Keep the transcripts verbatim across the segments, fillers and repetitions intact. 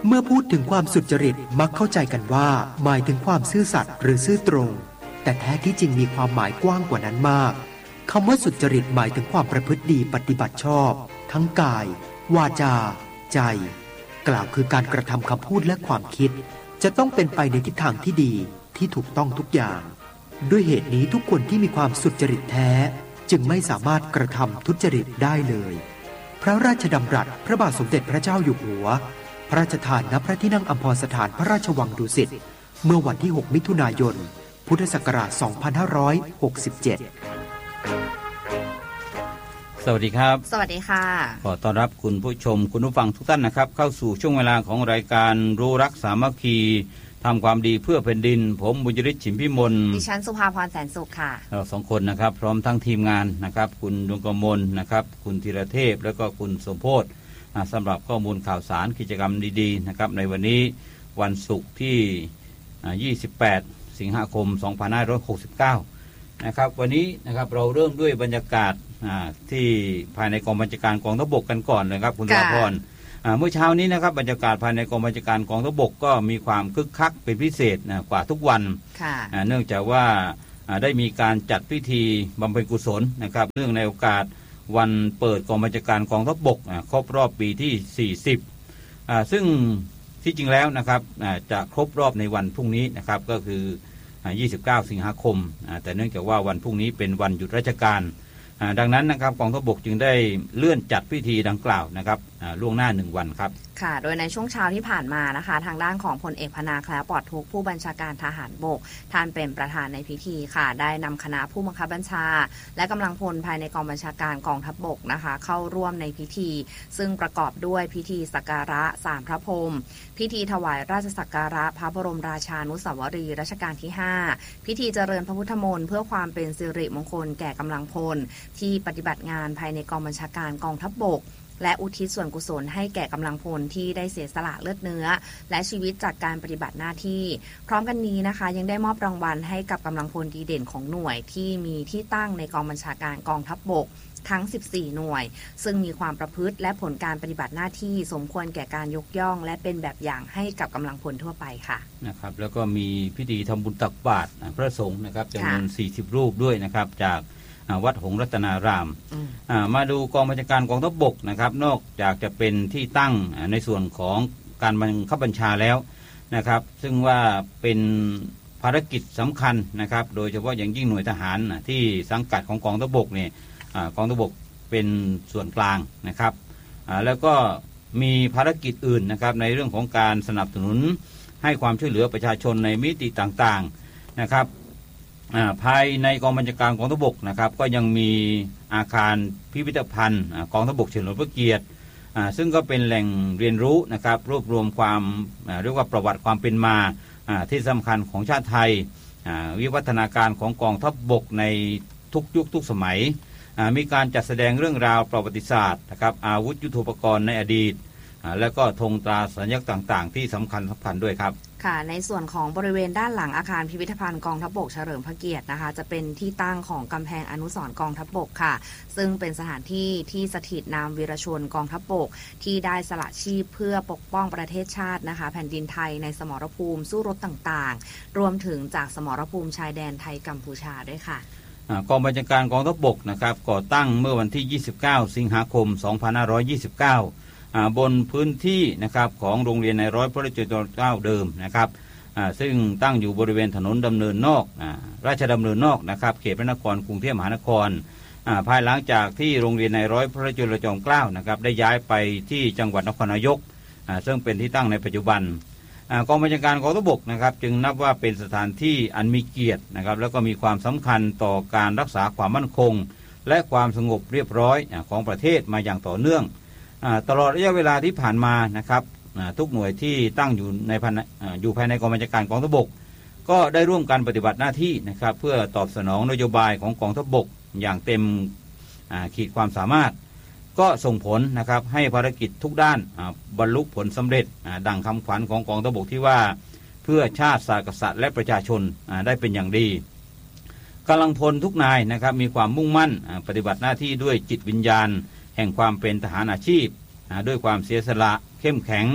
เมื่อพูดถึงความสุจริตมักเข้าใจกันว่าหมายถึงความซื่อสัตย์หรือซื่อตรงแต่แท้ที่จริงมีความหมายกว้างกว่านั้นมากคำว่าสุจริตหมายถึงความประพฤติดีปฏิบัติชอบทั้งกายวาจาใจกล่าวคือการกระทำคำพูดและความคิดจะต้องเป็นไปในทิศทางที่ดีที่ถูกต้องทุกอย่างด้วยเหตุนี้ทุกคนที่มีความสุจริตแท้จึงไม่สามารถกระทำทุจริตได้เลยพระราชดำรัสพระบาทสมเด็จพระเจ้าอยู่หัวพระราชทานณพระที่นั่งอัมพรสถานพระราชวังดุสิตเมื่อวันที่หกมิถุนายนพุทธศักราชสองพันห้าร้อยหกสิบเจ็ดสวัสดีครับสวัสดีค่ะขอต้อนรับคุณผู้ชมคุณผู้ฟังทุกท่านนะครับเข้าสู่ช่วงเวลาของรายการรู้รักสามัคคีทำความดีเพื่อแผ่นดินผมบุญยฤทธิ์ฉิมพิมลดิฉันสุภาพรแสนสุขค่ะเราสองคนนะครับพร้อมทั้งทีมงานนะครับคุณดวงกมลนะครับคุณธีรเทพแล้วก็คุณสมโพธิ์สำหรับข้อมูลข่าวสารกิจกรรมดีๆนะครับในวันนี้วันศุกร์ที่ยี่สิบแปดสิงหาคมสองพันห้าร้อยหกสิบเก้านะครับวันนี้นะครับเราเริ่มด้วยบรรยากาศที่ภายในกองบัญชาการกองทัพบกกันก่อนเลยครับคุณวาพรเมื่อเช้านี้นะครับบรรยากาศภายในกองบัญชาการกองทัพบกก็มีความคึกคักเป็นพิเศษกว่าทุกวันเนื่องจากว่าได้มีการจัดพิธีบำเพ็ญกุศลนะครับเนื่องในโอกาสวันเปิดกองบัญชาการกองทัพบกครบรอบปีที่สี่สิบซึ่งที่จริงแล้วนะครับจะครบรอบในวันพรุ่งนี้นะครับก็คือยี่สิบเก้าสิงหาคมแต่เนื่องจากว่าวันพรุ่งนี้เป็นวันหยุดราชการดังนั้นนะครับกองทัพบกจึงได้เลื่อนจัดพิธีดังกล่าวนะครับล่วงหน้าหนึ่งวันครับค่ะโดยในช่วงเช้าที่ผ่านมานะคะทางด้านของพลเอกพนาแคล้วปลอดทุกข์ผู้บัญชาการทหารบกท่านเป็นประธานในพิธีค่ะได้นำคณะผู้บังคับบัญชาและกำลังพลภายในกองบัญชาการกองทัพบกนะคะเข้าร่วมในพิธีซึ่งประกอบด้วยพิธีสักการะสามพระพรหมพิธีถวายราชสักการะพระบรมราชานุสาวรีย์รัชกาลที่ห้าพิธีเจริญพระพุทธมนต์เพื่อความเป็นสิริมงคลแก่กำลังพลที่ปฏิบัติงานภายในกองบัญชาการกองทัพบกและอุทิศส่วนกุศลให้แก่กำลังพลที่ได้เสียสละเลือดเนื้อและชีวิตจากการปฏิบัติหน้าที่พร้อมกันนี้นะคะยังได้มอบรางวัลให้กับกำลังพลดีเด่นของหน่วยที่มีที่ตั้งในกองบัญชาการกองทัพบกทั้งสิบสี่หน่วยซึ่งมีความประพฤติและผลการปฏิบัติหน้าที่สมควรแก่การยกย่องและเป็นแบบอย่างให้กับกำลังพลทั่วไปค่ะนะครับแล้วก็มีพิธีทำบุญตักบาตรพระสงฆ์นะครับจำนวนสี่สิบรูปด้วยนะครับจากวัดหงส์รัตนารามมาดูกองบัญชาการกองทัพบกนะครับนอกจากจะเป็นที่ตั้งในส่วนของการบังคับบัญชาแล้วนะครับซึ่งว่าเป็นภารกิจสำคัญนะครับโดยเฉพาะอย่างยิ่งหน่วยทหารที่สังกัดของกองทัพบกเนี่ยกองทัพบกเป็นส่วนกลางนะครับแล้วก็มีภารกิจอื่นนะครับในเรื่องของการสนับสนุนให้ความช่วยเหลือประชาชนในมิติต่างๆนะครับภายในกองบัญชาการกองทัพบกนะครับก็ยังมีอาคารพิพิธภัณฑ์กองทัพบกเฉลิมพระเกียรติซึ่งก็เป็นแหล่งเรียนรู้นะครับรวบรวมความเรียกว่าประวัติความเป็นมาที่สำคัญของชาติไทยวิวัฒนาการของกองทัพบกในทุกยุคทุกสมัยมีการจัดแสดงเรื่องราวประวัติศาสตร์นะครับอาวุธยุทโธปกรณ์ในอดีตและก็ธงตราสัญลักษณ์ต่างๆที่สำคัญสำคัญด้วยครับค่ะในส่วนของบริเวณด้านหลังอาคารพิพิธภัณฑ์กองทัพบกเฉลิมพระเกียรตินะคะจะเป็นที่ตั้งของกำแพงอนุสรณ์กองทัพบกค่ะซึ่งเป็นสถานที่ที่สถิตนามวีรชนกองทัพบกที่ได้สละชีพเพื่อปกป้องประเทศชาตินะคะแผ่นดินไทยในสมรภูมิสู้รบต่างๆรวมถึงจากสมรภูมิชายแดนไทยกัมพูชาด้วยค่ะกองบัญชาการกองทัพบกนะครับก่อตั้งเมื่อวันที่ยี่สิบเก้าสิงหาคมสองพันห้าร้อยยี่สิบเก้าบนพื้นที่นะครับของโรงเรียนในร้อยพระราชจอมเกล้าเดิมนะครับซึ่งตั้งอยู่บริเวณถนนดำเนินนอกราชดำเนินนอกนะครับเขตพระนครกรุงเทพมหานครภายหลังจากที่โรงเรียนในร้อยพระราชจอมเกล้านะครับได้ย้ายไปที่จังหวัดนครนายกซึ่งเป็นที่ตั้งในปัจจุบันกองบัญชาการกองทัพบกนะครับจึงนับว่าเป็นสถานที่อันมีเกียรตินะครับแล้วก็มีความสำคัญต่อการรักษาความมั่นคงและความสงบเรียบร้อยของประเทศมาอย่างต่อเนื่องตลอดระยะเวลาที่ผ่านมานะครับทุกหน่วยที่ตั้งอยู่ในอยู่ภายในกองบัญชาการกองทัพบกก็ได้ร่วมกันปฏิบัติหน้าที่นะครับเพื่อตอบสนองนโยบายของกองทัพบกอย่างเต็มขีดความสามารถก็ส่งผลนะครับให้ภารกิจทุกด้านบรรลุผลสำเร็จดังคำขวัญของกองทัพบกที่ว่าเพื่อชาติศาสตร์กษัตริย์และประชาชนได้เป็นอย่างดีกำลังพลทุกนายนะครับมีความมุ่งมั่นปฏิบัติหน้าที่ด้วยจิตวิญญาณแห่งความเป็นทหารอาชีพด้วยความเสียสละเข้มแข็ง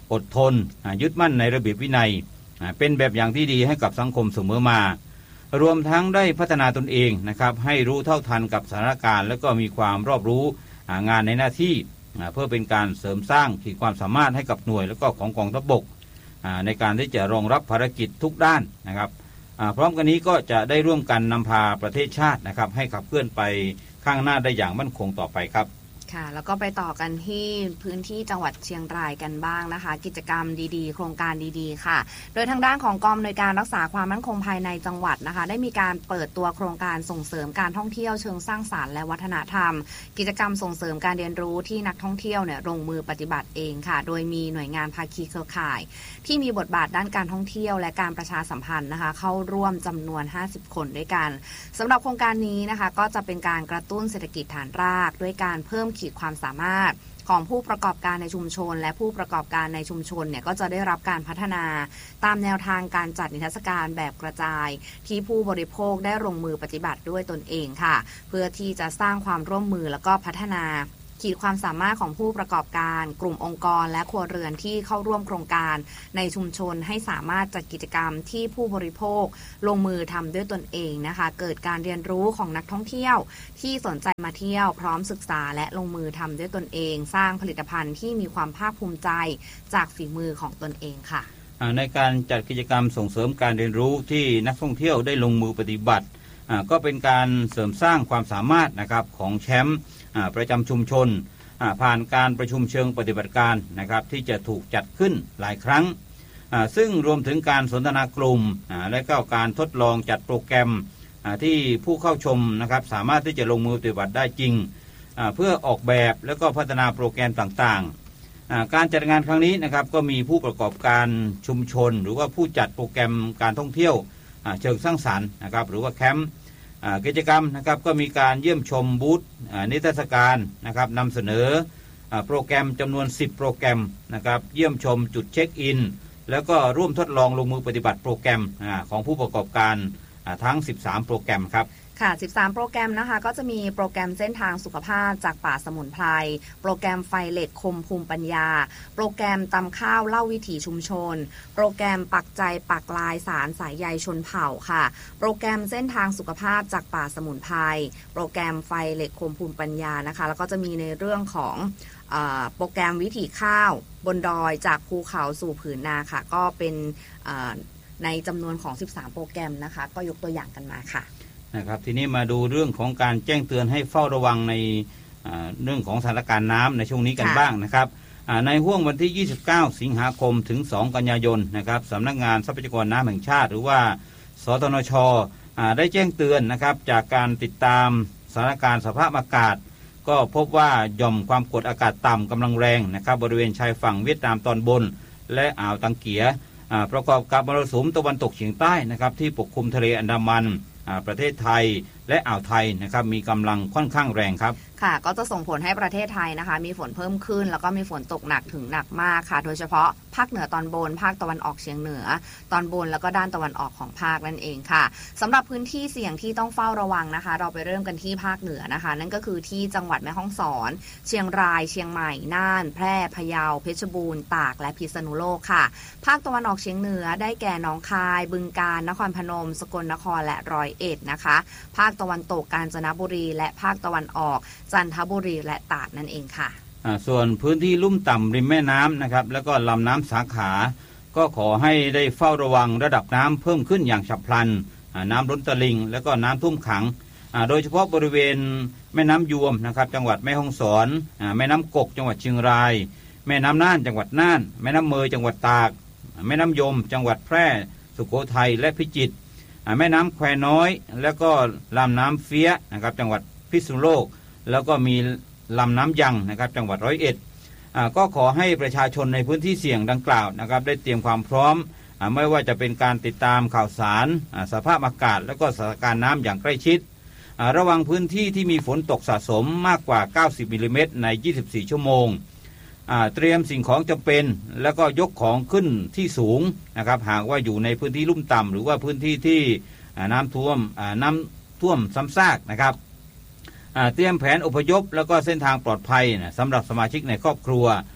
อดทนยึดมั่นในระเบียบวินัยเป็นแบบอย่างที่ดีให้กับสังคมเสมอมารวมทั้งได้พัฒนาตนเองนะครับให้รู้เท่าทันกับสถานการณ์และก็มีความรอบรู้งานในหน้าที่เพื่อเป็นการเสริมสร้างขีดความสามารถให้กับหน่วยและก็ของกองทัพบกในการที่จะรองรับภารกิจทุกด้านนะครับพร้อมกันนี้ก็จะได้ร่วมกันนำพาประเทศชาตินะครับให้ขับเคลื่อนไปข้างหน้าได้อย่างมั่นคงต่อไปครับค่ะแล้วก็ไปต่อกันที่พื้นที่จังหวัดเชียงรายกันบ้างนะคะกิจกรรมดีๆโครงการดีๆค่ะโดยทางด้านของกองอำนวยการรักษาความมั่นคงภายในจังหวัดนะคะได้มีการเปิดตัวโครงการส่งเสริมการท่องเที่ยวเชิงสร้างสรรค์และวัฒนธรรมกิจกรรมส่งเสริมการเรียนรู้ที่นักท่องเที่ยวเนี่ยลงมือปฏิบัติเองค่ะโดยมีหน่วยงานภาคีเครือข่ายที่มีบทบาทด้านการท่องเที่ยวและการประชาสัมพันธ์นะคะเข้าร่วมจำนวนห้าสิบคนด้วยกันสำหรับโครงการนี้นะคะก็จะเป็นการกระตุ้นเศรษฐกิจฐานรากด้วยการเพิ่มขีดความสามารถของผู้ประกอบการในชุมชนและผู้ประกอบการในชุมชนเนี่ยก็จะได้รับการพัฒนาตามแนวทางการจัดนิทรรศการแบบกระจายที่ผู้บริโภคได้ลงมือปฏิบัติด้วยตนเองค่ะเพื่อที่จะสร้างความร่วมมือแล้วก็พัฒนาขีดความสามารถของผู้ประกอบการกลุ่มองค์กรและครัวเรือนที่เข้าร่วมโครงการในชุมชนให้สามารถจัดกิจกรรมที่ผู้บริโภคลงมือทำด้วยตนเองนะคะเกิดการเรียนรู้ของนักท่องเที่ยวที่สนใจมาเที่ยวพร้อมศึกษาและลงมือทำด้วยตนเองสร้างผลิตภัณฑ์ที่มีความภาคภูมิใจจากฝีมือของตนเองค่ะในการจัดกิจกรรมส่งเสริมการเรียนรู้ที่นักท่องเที่ยวได้ลงมือปฏิบัติก็เป็นการเสริมสร้างความสามารถนะครับของแชมป์ประจำชุมชนผ่านการประชุมเชิงปฏิบัติการนะครับที่จะถูกจัดขึ้นหลายครั้งซึ่งรวมถึงการสนทนากลุ่มและก็การทดลองจัดโปรแกรมที่ผู้เข้าชมนะครับสามารถที่จะลงมือปฏิบัติได้จริงเพื่อออกแบบและก็พัฒนาโปรแกรมต่างๆการจัดงานครั้งนี้นะครับก็มีผู้ประกอบการชุมชนหรือว่าผู้จัดโปรแกรมการท่องเที่ยวเชิงสร้างสรรค์นะครับหรือว่าแคมป์กิจกรรมนะครับก็มีการเยี่ยมชมบูธนิทรรศการนะครับนำเสนอโปรแกรมจำนวนสิบโปรแกรมนะครับเยี่ยมชมจุดเช็คอินแล้วก็ร่วมทดลองลงมือปฏิบัติโปรแกรมของผู้ประกอบการทั้งสิบสามโปรแกรมครับค่ะสิบสามโปรแกรมนะคะก็จะมีโปรแกรมเส้นทางสุขภาพจากป่าสมุนไพรโปรแกรมไฟเหล็กคมภูมิปัญญาโปรแกรมตำข้าวเล่าวิถีชุมชนโปรแกรมปักใจปักลายสารสายใยชนเผ่าค่ะโปรแกรมเส้นทางสุขภาพจากป่าสมุนไพรโปรแกรมไฟเหล็กคมภูมิปัญญานะคะแล้วก็จะมีในเรื่องของโปรแกรมวิถีข้าวบนดอยจากภูเขาสู่ผืนนาค่ะก็เป็นในจำนวนของสิบสามโปรแกรมนะคะก็ยกตัวอย่างกันมาค่ะนะครับทีนี้มาดูเรื่องของการแจ้งเตือนให้เฝ้าระวังในเรื่องของสถานการณ์น้ำในช่วงนี้กันบ้างนะครับในห้วงวันที่ยี่สิบเก้าสิงหาคมถึงสองกันยายนนะครับสำนักงานทรัพยากรน้ำแห่งชาติหรือว่าสตนช.ได้แจ้งเตือนนะครับจากการติดตามสถานการณ์สภาพอากาศก็พบว่าหย่อมความกดอากาศต่ำกำลังแรงนะครับบริเวณชายฝั่งเวียดนามตอนบนและอ่าวตังเกียประกอบกับมรสุมตะวันตกเฉียงใต้นะครับที่ปกคลุมทะเลอันดามันประเทศไทยและอ่าวไทยนะครับมีกำลังค่อนข้างแรงครับค่ะก็จะส่งผลให้ประเทศไทยนะคะมีฝนเพิ่มขึ้นแล้วก็มีฝนตกหนักถึงหนักมากค่ะโดยเฉพาะภาคเหนือตอนบนภาคตะวันออกเฉียงเหนือตอนบนแล้วก็ด้านตะวันออกของภาคนั่นเองค่ะสำหรับพื้นที่เสี่ยงที่ต้องเฝ้าระวังนะคะเราไปเริ่มกันที่ภาคเหนือนะคะนั่นก็คือที่จังหวัดแม่ฮ่องสอนเชียงรายเชียงใหม่น่านแพร่พะเยาเพชรบูรณ์ตากและพิษณุโลกค่ะภาคตะวันออกเฉียงเหนือได้แก่หนองคายบึงกาฬนครพนมสกลนครและร้อยเอ็ดนะคะภาคตะวันตกกาญจนบุรีและภาคตะวันออกจันทบุรีและตราดนั่นเองค่ะส่วนพื้นที่ลุ่มต่ำริมแม่น้ำนะครับแล้วก็ลำน้ำสาขาก็ขอให้ได้เฝ้าระวังระดับน้ำเพิ่มขึ้นอย่างฉับพลันน้ำล้นตลิ่งแล้วก็น้ำท่วมขังโดยเฉพาะบริเวณแม่น้ำยวมนะครับจังหวัดแม่ฮ่องสอนแม่น้ำกกจังหวัดเชียงรายแม่น้ำน่านจังหวัดน่านแม่น้ำเมยจังหวัดตากแม่น้ำยมจังหวัดแพร่สุโขทัยและพิจิตรแม่น้ำแควน้อยแล้วก็ลำน้ำเฟี้ยนะครับจังหวัดพิษณุโลกแล้วก็มีลำน้ำยังนะครับจังหวัดร้อยเอ็ดก็ขอให้ประชาชนในพื้นที่เสี่ยงดังกล่าวนะครับได้เตรียมความพร้อมไม่ว่าจะเป็นการติดตามข่าวสารสภาพอากาศและก็สถานการณ์น้ำอย่างใกล้ชิดระวังพื้นที่ที่มีฝนตกสะสมมากกว่าเก้าสิบมิลลิเมตรในยี่สิบสี่ชั่วโมงเตรียมสิ่งของจำเป็นแล้วก็ยกของขึ้นที่สูงนะครับหากว่าอยู่ในพื้นที่ลุ่มต่ำหรือว่าพื้นที่ที่น้ำท่วมน้ำท่วมซ้ำซากนะครับเตรียมแผนอพยพแล้วก็เส้นทางปลอดภัยนะสำหรับสมาชิกในครอบครัว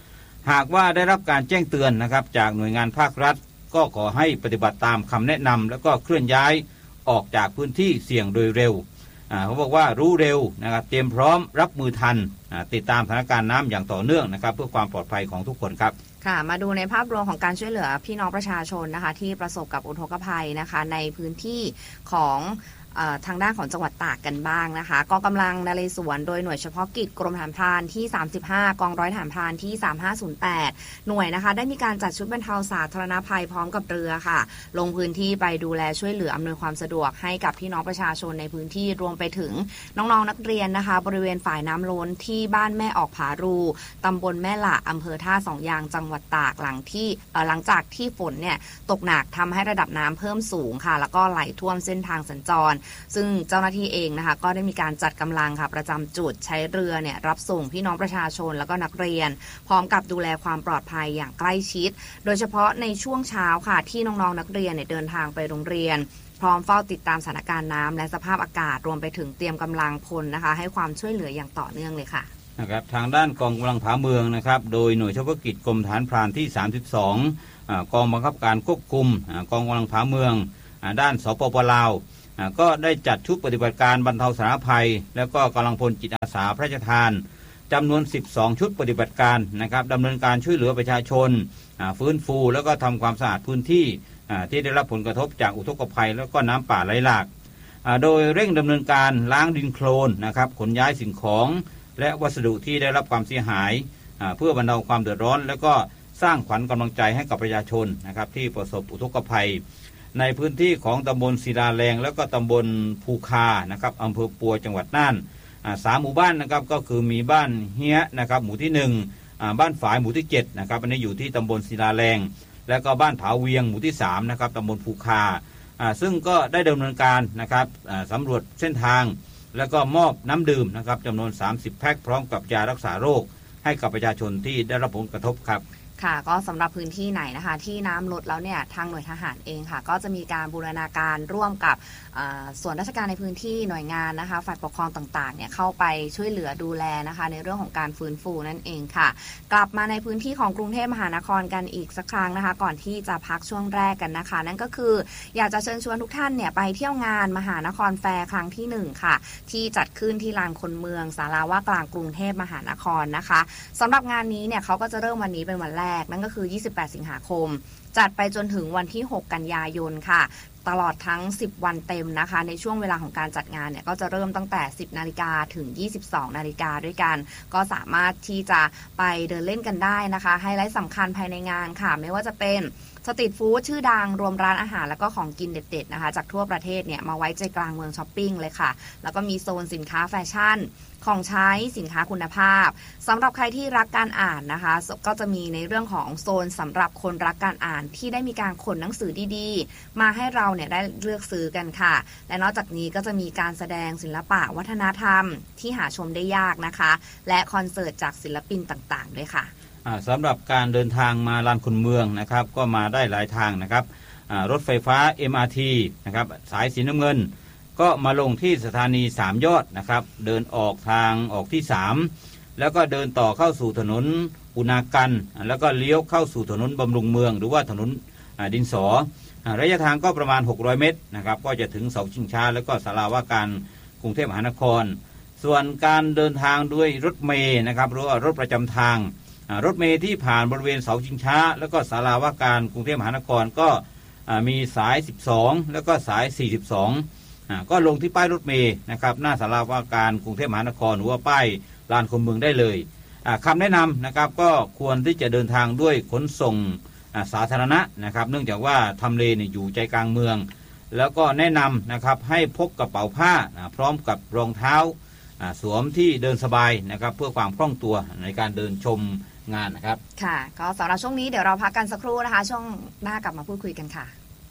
หากว่าได้รับการแจ้งเตือนนะครับจากหน่วยงานภาครัฐก็ขอให้ปฏิบัติตามคำแนะนำแล้วก็เคลื่อนย้ายออกจากพื้นที่เสี่ยงโดยเร็วเขาบอกว่ารู้เร็วนะครับเตรียมพร้อมรับมือทันติดตามสถานการณ์น้ำอย่างต่อเนื่องนะครับเพื่อความปลอดภัยของทุกคนครับค่ะมาดูในภาพรวมของการช่วยเหลือพี่น้องประชาชนนะคะที่ประสบกับอุทกภัยนะคะในพื้นที่ของทางด้านของจังหวัดตากกันบ้างนะคะกองกำลังนเรศวรโดยหน่วยเฉพาะกิจกรมทหารพรานที่สามสิบห้ากองร้อยทหารพรานที่สามห้าศูนย์แปดหน่วยนะคะได้มีการจัดชุดบรรเทาสาธารณภัยพร้อมกับเรือค่ะลงพื้นที่ไปดูแลช่วยเหลืออำนวยความสะดวกให้กับพี่น้องประชาชนในพื้นที่รวมไปถึงน้องๆ น, นักเรียนนะคะบริเวณฝ่ายน้ำล้นที่บ้านแม่ออกผารูตำบลแม่หละอำเภอท่าสองยางจังหวัดตากหลังที่หลังจากที่ฝนเนี่ยตกหนักทำให้ระดับน้ำเพิ่มสูงค่ะแล้วก็ไหลท่วมเส้นทางสัญจรซึ่งเจ้าหน้าที่เองนะคะก็ได้มีการจัดกำลังค่ะประจำจุดใช้เรือเนี่ยรับส่งพี่น้องประชาชนแล้วก็นักเรียนพร้อมกับดูแลความปลอดภัยอย่างใกล้ชิดโดยเฉพาะในช่วงเช้าค่ะที่น้องๆนักเรียนเนี่ยเดินทางไปโรงเรียนพร้อมเฝ้าติดตามสถานการณ์น้ำและสภาพอากาศรวมไปถึงเตรียมกำลังพลนะคะให้ความช่วยเหลืออย่างต่อเนื่องเลยค่ะนะครับทางด้านกองกำลังผาเมืองนะครับโดยหน่วยเฉพาะกิจกรมทหารพรานที่สามสิบสองกองบังคับการควบคุมกองกำลังผาเมืองด้านสปป.ลาวก็ได้จัดชุดปฏิบัติการบรรเทาสาธารณภัยแล้วก็กำลังพลจิตอาสาพระราชทานจำนวนสิบสองชุดปฏิบัติการนะครับดำเนินการช่วยเหลือประชาชนฟื้นฟูแล้วก็ทำความสะอาดพื้นที่ที่ได้รับผลกระทบจากอุทกภัยแล้วก็น้ำป่าไหลหลากโดยเร่งดำเนินการล้างดินโคลนนะครับขนย้ายสิ่งของและวัสดุที่ได้รับความเสียหายเพื่อบรรเทาความเดือดร้อนแล้วก็สร้างขวัญกำลังใจให้กับประชาชนนะครับที่ประสบอุทกภัยในพื้นที่ของตำบลศิลาแรงแล้วก็ตำบลภูคานะครับอำเภอปัวจังหวัดน่านสามหมู่บ้านนะครับก็คือมีบ้านเฮียนะครับหมู่ที่หนึ่งบ้านฝายหมู่ที่เจ็ดนะครับอันนี้อยู่ที่ตำบลศิลาแรงแล้วก็บ้านผาเวียงหมู่ที่สามนะครับตำบลภูคาซึ่งก็ได้ดำเนินการนะครับสำรวจเส้นทางแล้วก็มอบน้ำดื่มนะครับจำนวนสามสิบแพ็คพร้อมกับยารักษาโรคให้กับประชาชนที่ได้รับผลกระทบครับค่ะก็สำหรับพื้นที่ไหนนะคะที่น้ำลดแล้วเนี่ยทางหน่วยทหารเองค่ะก็จะมีการบูรณาการร่วมกับส่วนราชการในพื้นที่หน่วยงานนะคะฝ่ายปกครองต่างๆเนี่ยเข้าไปช่วยเหลือดูแลนะคะในเรื่องของการฟื้นฟูนั่นเองค่ะกลับมาในพื้นที่ของกรุงเทพมหานครกันอีกสักครั้งนะคะก่อนที่จะพักช่วงแรกกันนะคะนั่นก็คืออยากจะเชิญชวนทุกท่านเนี่ยไปเที่ยวงานมหานครแฟร์ครั้งที่หนึ่งค่ะที่จัดขึ้นที่ลานคนเมืองศาลาว่ากลางกรุงเทพมหานครนะคะสำหรับงานนี้เนี่ยเขาก็จะเริ่มวันนี้เป็นวันแรกนั่นก็คือยี่สิบแปดสิงหาคมจัดไปจนถึงวันที่หกกันยายนค่ะตลอดทั้งสิบวันเต็มนะคะในช่วงเวลาของการจัดงานเนี่ยก็จะเริ่มตั้งแต่สิบนาฬิกาถึงยี่สิบสองนาฬิกาด้วยกันก็สามารถที่จะไปเดินเล่นกันได้นะคะไฮไลท์สำคัญภายในงานค่ะไม่ว่าจะเป็นสตรีทฟู้ดชื่อดังรวมร้านอาหารแล้วก็ของกินเด็ดๆนะคะจากทั่วประเทศเนี่ยมาไว้ใจกลางเมืองช้อปปิ้งเลยค่ะแล้วก็มีโซนสินค้าแฟชั่นของใช้สินค้าคุณภาพสำหรับใครที่รักการอ่านนะคะก็จะมีในเรื่องของโซนสำหรับคนรักการอ่านที่ได้มีการขนหนังสือดีๆมาให้เราเนี่ยได้เลือกซื้อกันค่ะและนอกจากนี้ก็จะมีการแสดงศิลปะวัฒนธรรมที่หาชมได้ยากนะคะและคอนเสิร์ตจากศิลปินต่างๆด้วยค่ะสำหรับการเดินทางมาลานคนเมืองนะครับก็มาได้หลายทางนะครับรถไฟฟ้า เอ็ม อาร์ ที นะครับสายสีน้ำเงินก็มาลงที่สถานีสามยอดนะครับเดินออกทางออกที่สามแล้วก็เดินต่อเข้าสู่ถนนอุณากันแล้วก็เลี้ยวเข้าสู่ถนนบำรุงเมืองหรือว่าถนนดินสอระยะทางก็ประมาณหกร้อยเมตรนะครับก็จะถึงเสาชิงช้าแล้วก็ศาลาว่าการกรุงเทพมหานครส่วนการเดินทางด้วยรถเมล์นะครับหรือว่ารถประจำทางรถเมล์ที่ผ่านบริเวณเสาชิงช้าแล้วก็ศาลาว่าการกรุงเทพมหานครก็มีสายสิบสองแล้วก็สายสี่สิบสองก็ลงที่ป้ายรถเมล์นะครับหน้าศาลาว่าการกรุงเทพมหานครหรือว่าป้ายลานคนเมืองได้เลยคำแนะนำนะครับก็ควรที่จะเดินทางด้วยขนส่งสาธารณะนะครับเนื่องจากว่าทำเลเนี่ยอยู่ใจกลางเมืองแล้วก็แนะนำนะครับให้พกกระเป๋าผ้าพร้อมกับรองเท้าสวมที่เดินสบายนะครับเพื่อความคล่องตัวในการเดินชมงานนะครับค่ะก็สำหรับช่วงนี้เดี๋ยวเราพักกันสักครู่นะคะช่วงหน้ากลับมาพูดคุยกันค่ะ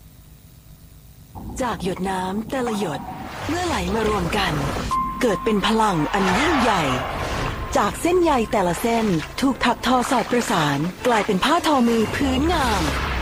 จากหยดน้ำแต่ละหยดเมื่อไหลมารวมกันเกิดเป็นพลังอันยิ่งใหญ่จากเส้นใยแต่ละเส้นถูกถักทอสอดประสานกลายเป็นผ้าทอมือพื้นงาม